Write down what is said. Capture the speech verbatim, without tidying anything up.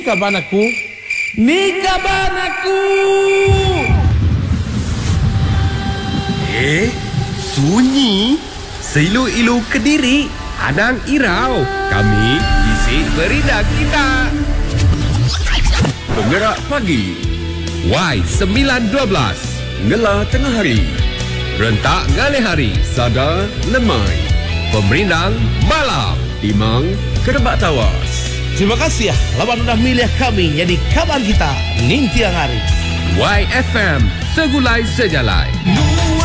Kaban aku, ni kaban aku. Eh, sunyi. Seilu-ilu Kediri, Anang Irau. Kami isi berita kita. Penggerak pagi, Y sembilan dua belas. Ngela tengah hari, Rentak Ngale Hari. Sada lemai, Pemerindang Malam. Timang kerebak tawas. Terima kasih ya, lawan sudah milih kami jadi kaban kita ning tiang hari. Y F M, segulai sejalai.